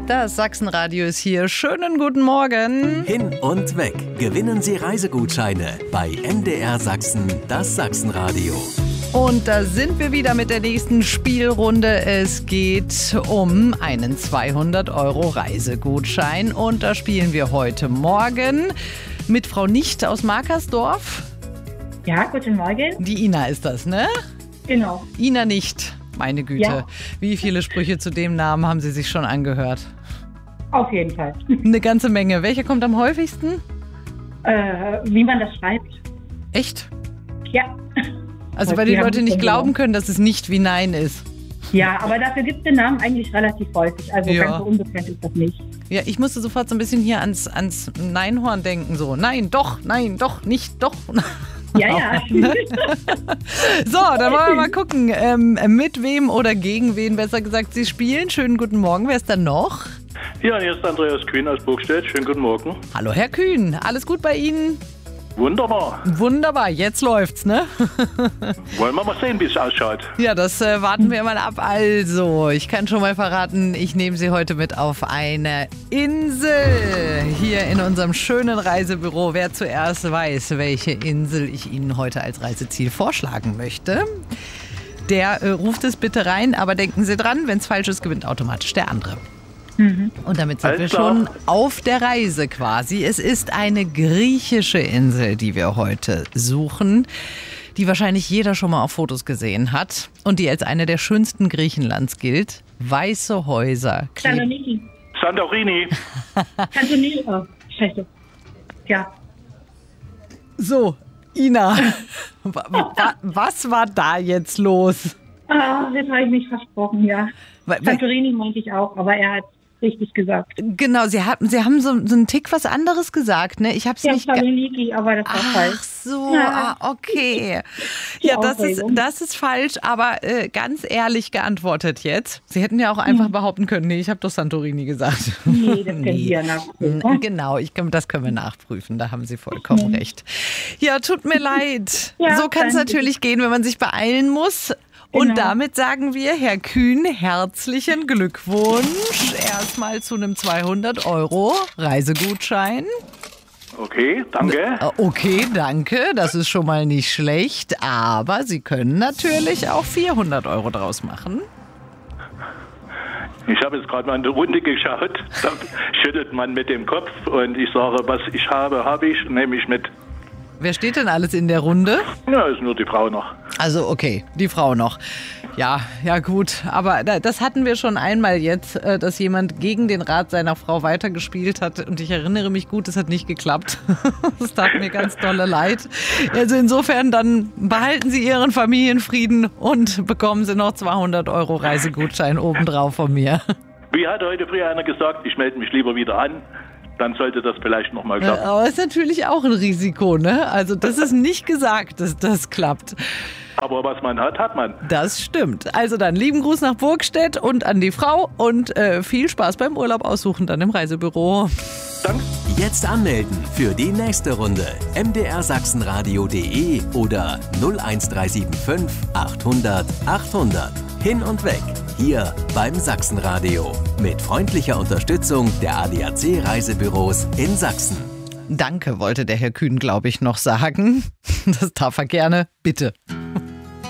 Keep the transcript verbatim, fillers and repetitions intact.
Das Sachsenradio ist hier. Schönen guten Morgen. Hin und weg. Gewinnen Sie Reisegutscheine bei M D R Sachsen, das Sachsenradio. Und da sind wir wieder mit der nächsten Spielrunde. Es geht um einen zweihundert Euro Reisegutschein. Und da spielen wir heute Morgen mit Frau Nicht aus Markersdorf. Ja, guten Morgen. Die Ina ist das, ne? Genau. Ina Nicht, meine Güte. Ja. Wie viele Sprüche zu dem Namen haben Sie sich schon angehört? Auf jeden Fall. Eine ganze Menge. Welcher kommt am häufigsten? Äh, wie man das schreibt. Echt? Ja. Also Und weil die haben Leute es nicht schon glauben genommen. können, dass es nicht wie Nein ist. Ja, aber dafür gibt es den Namen eigentlich relativ häufig. Also Ja. ganz so unbekannt ist das nicht. Ja, ich musste sofort so ein bisschen hier ans, ans Neinhorn denken. So, nein, doch, nein, doch, nicht, doch. Ja, ja. So, dann wollen wir mal gucken, ähm, mit wem oder gegen wen, besser gesagt, Sie spielen. Schönen guten Morgen. Wer ist da noch? Ja, hier ist Andreas Kühn aus Burgstedt. Schönen guten Morgen. Hallo, Herr Kühn. Alles gut bei Ihnen? Wunderbar. Wunderbar, jetzt läuft's, ne? Wollen wir mal sehen, wie es ausschaut. Ja, das äh, warten wir mal ab. Also, ich kann schon mal verraten, ich nehme Sie heute mit auf eine Insel hier in unserem schönen Reisebüro. Wer zuerst weiß, welche Insel ich Ihnen heute als Reiseziel vorschlagen möchte, der äh, ruft es bitte rein. Aber denken Sie dran, wenn es falsch ist, gewinnt automatisch der andere. Und damit sind Alles wir klar. schon auf der Reise quasi. Es ist eine griechische Insel, die wir heute suchen, die wahrscheinlich jeder schon mal auf Fotos gesehen hat und die als eine der schönsten Griechenlands gilt. Weiße Häuser. Kleb- Santorini. Santorini. Santorini. Oh, scheiße. Ja. So, Ina, wa- wa- was war da jetzt los? Ah, jetzt habe ich mich versprochen, ja. Weil- weil- Santorini meinte ich auch, aber er hat richtig gesagt. Genau, Sie haben, Sie haben so, so einen Tick was anderes gesagt, ne? Ich habe es Ja, nicht... ge- Saloniki, aber das war Ach falsch. so, Ja. ah, okay. Die Ja, das ist, Aufregung. das ist falsch, aber äh, ganz ehrlich geantwortet jetzt. Sie hätten ja auch einfach behaupten können, nee, ich habe doch Santorini gesagt. Nee, das können Nee. wir nachprüfen. N- Genau, ich, kann- das können wir nachprüfen, da haben Sie vollkommen recht. Ja, tut mir leid. Ja, so kann es danke. natürlich gehen, wenn man sich beeilen muss. Und Genau. damit sagen wir, Herr Kühn, herzlichen Glückwunsch erstmal zu einem zweihundert Euro Reisegutschein. Okay, danke. Äh, Okay, danke. Das ist schon mal nicht schlecht. Aber Sie können natürlich auch vierhundert Euro draus machen. Ich habe jetzt gerade mal in die Runde geschaut. Da schüttelt man mit dem Kopf und ich sage, was ich habe, habe ich, nehme ich mit. Wer steht denn alles in der Runde? Ja, ist nur die Frau noch. Also okay, die Frau noch. Ja, ja gut. Aber da- das hatten wir schon einmal jetzt, äh, dass jemand gegen den Rat seiner Frau weitergespielt hat. Und ich erinnere mich gut, es hat nicht geklappt. Das tat mir ganz dolle leid. Also insofern, dann behalten Sie Ihren Familienfrieden und bekommen Sie noch zweihundert Euro Reisegutschein obendrauf von mir. Wie hat heute früh einer gesagt, ich melde mich lieber wieder an, dann sollte das vielleicht nochmal Ja, klappen. aber ist natürlich auch ein Risiko, ne? Also das ist nicht gesagt, dass das klappt. Aber was man hat, hat man. Das stimmt. Also dann lieben Gruß nach Burgstedt und an die Frau und äh, viel Spaß beim Urlaub aussuchen dann im Reisebüro. Danke. Jetzt anmelden für die nächste Runde. m d r sachsenradio punkt de oder null eins drei sieben fünf achthundert achthundert. Hin und weg. Hier beim Sachsenradio. Mit freundlicher Unterstützung der A D A C Reisebüros in Sachsen. Danke, wollte der Herr Kühn, glaube ich, noch sagen. Das darf er gerne. Bitte.